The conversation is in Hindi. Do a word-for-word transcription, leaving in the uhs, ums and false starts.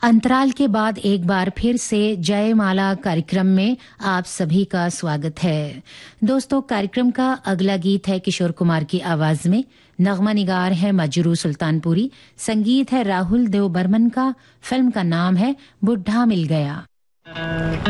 अंतराल के बाद एक बार फिर से जयमाला कार्यक्रम में आप सभी का स्वागत है। दोस्तों, कार्यक्रम का अगला गीत है किशोर कुमार की आवाज में। नगमा निगार है मजरू सुल्तानपुरी, संगीत है राहुल देव बर्मन का, फिल्म का नाम है बुढ़ा मिल गया।